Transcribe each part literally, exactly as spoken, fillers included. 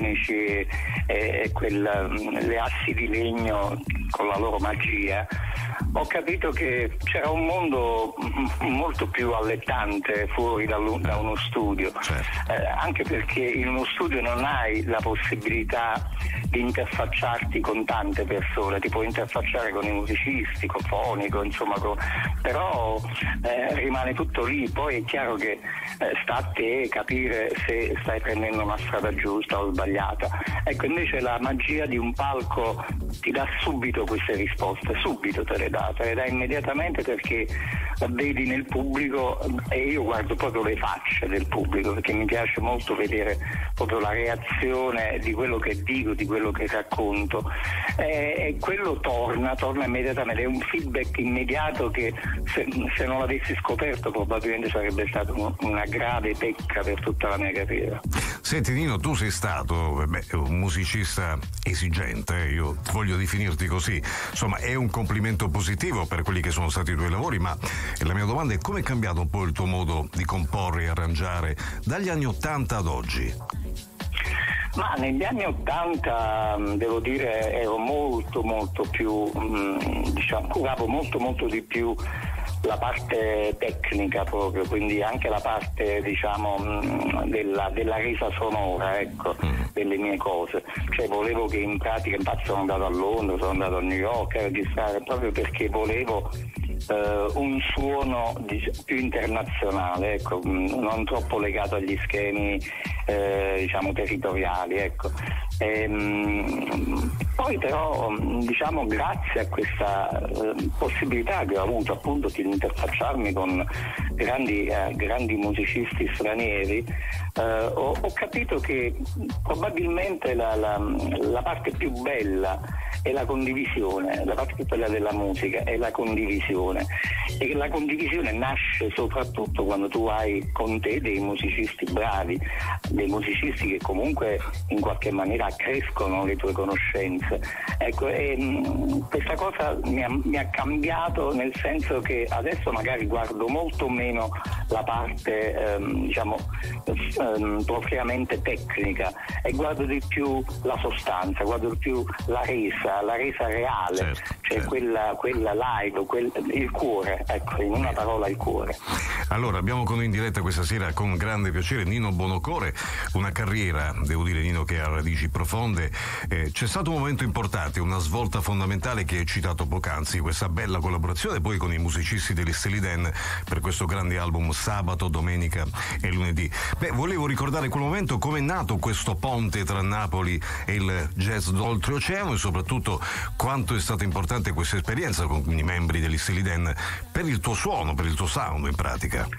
armonici e, e quel, le assi di legno con la loro magia, ho capito che c'era un mondo molto più allettante fuori da, da uno studio, certo. eh, anche perché in uno studio non hai la possibilità di interfacciarti con tante persone, ti puoi interfacciare con i musicisti, con fonico, insomma, con, però eh, rimane tutto lì. Poi è chiaro che eh, sta a te capire se stai prendendo una strada giusta o sbagliata. Ecco, invece la magia di un palco ti dà subito queste risposte, subito te le dà, te le dà immediatamente, perché vedi nel pubblico, e io guardo proprio le facce del pubblico, perché mi piace molto vedere proprio la reazione di quello che dico, di quello che racconto, e, e quello torna, torna immediatamente, è un feedback immediato che se, se non l'avessi scoperto probabilmente sarebbe stata un, una grave pecca per tutta la mia carriera. Senti Nino, tu sei stato beh, un musicista esigente, io voglio definirti così, insomma è un complimento positivo per quelli che sono stati i tuoi lavori, ma la mia domanda è: come è cambiato un po' il tuo modo di comporre e arrangiare dagli anni ottanta ad oggi? Ma negli anni ottanta devo dire ero molto molto più, diciamo, curavo molto molto di più la parte tecnica proprio, quindi anche la parte, diciamo, della, della resa sonora, ecco, delle mie cose. Cioè volevo che in pratica, infatti sono andato a Londra, sono andato a New York a registrare proprio perché volevo Uh, un suono di, più internazionale, ecco, non troppo legato agli schemi eh, diciamo territoriali, ecco. E, um, poi però diciamo grazie a questa uh, possibilità che ho avuto appunto di interfacciarmi con grandi, uh, grandi musicisti stranieri, uh, ho, ho capito che probabilmente la, la, la parte più bella è la condivisione, la parte più bella della musica è la condivisione, e la condivisione nasce soprattutto quando tu hai con te dei musicisti bravi, dei musicisti che comunque in qualche maniera accrescono le tue conoscenze. Ecco, e, mh, questa cosa mi ha, mi ha cambiato, nel senso che adesso magari guardo molto meno la parte ehm, diciamo ehm, propriamente tecnica e guardo di più la sostanza, guardo di più la resa, la resa reale, certo, cioè certo. Quella, quella live, quel, il cuore, ecco, in una parola il cuore. Allora, abbiamo con noi in diretta questa sera con grande piacere Nino Buonocore, una carriera, devo dire Nino, che ha radici profonde. Eh, c'è stato un momento importante, una svolta fondamentale che hai citato poc'anzi, questa bella collaborazione poi con i musicisti degli Steely Dan per questo grande album Sabato, Domenica e Lunedì. Beh, volevo ricordare quel momento, come è nato questo ponte tra Napoli e il jazz d'oltreoceano, e soprattutto quanto è stata importante questa esperienza con i membri degli Steely Dan per il tuo suono, per il tuo sound in pratica.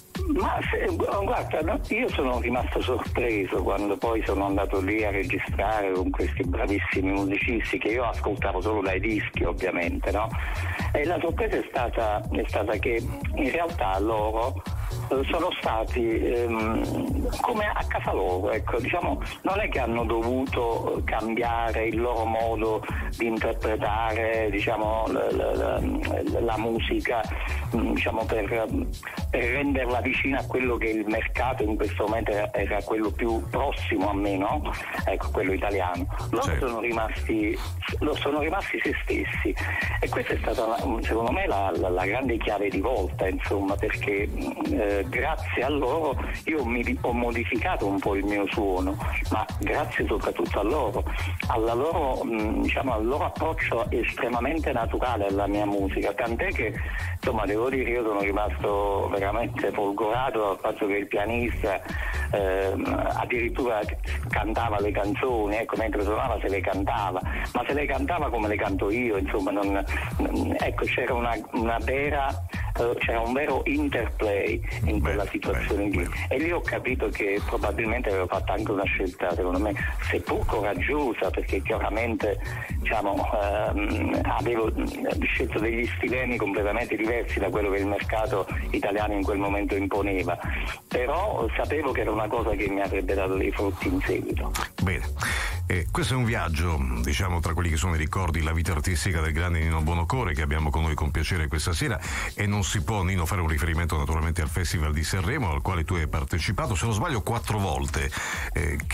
Ma se, guarda, io sono rimasto sorpreso quando poi sono andato lì a registrare con questi bravissimi musicisti che io ascoltavo solo dai dischi, ovviamente, no? E la sorpresa è stata, è stata che in realtà loro sono stati ehm, come a casa loro, ecco, diciamo, non è che hanno dovuto cambiare il loro modo di interpretare, diciamo, la, la, la, la musica, diciamo, per, per renderla vicina a quello che il mercato in questo momento era, era quello più prossimo a me, no? Ecco, quello italiano. Loro certo. sono rimasti sono rimasti se stessi, e questa è stata, secondo me, la, la, la grande chiave di volta, insomma, perché eh, grazie a loro io mi ho modificato un po' il mio suono, ma grazie soprattutto a loro, alla loro, mh, diciamo, al loro approccio estremamente naturale alla mia musica, tant'è che, insomma, devo dire, io sono rimasto veramente folgorato dal fatto che il pianista eh, addirittura cantava le canzoni, ecco, mentre suonava se le cantava, ma se le cantava come le canto io, insomma, non, ecco, c'era una, una vera uh, c'era un vero interplay in quella situazione lì, e lì ho capito che probabilmente avevo fatto anche una scelta, secondo me, seppur coraggiosa, perché chiaramente, diciamo, uh, avevo scelto degli stilemi completamente diversi da quello che il mercato italiano in quel momento imponeva, però sapevo che era una cosa che mi avrebbe dato dei frutti in seguito. Bene. Eh, questo è un viaggio, diciamo, tra quelli che sono i ricordi, la vita artistica del grande Nino Buonocore, che abbiamo con noi con piacere questa sera, e non si può, Nino, fare un riferimento naturalmente al Festival di Sanremo, al quale tu hai partecipato, se non sbaglio, quattro volte. Eh,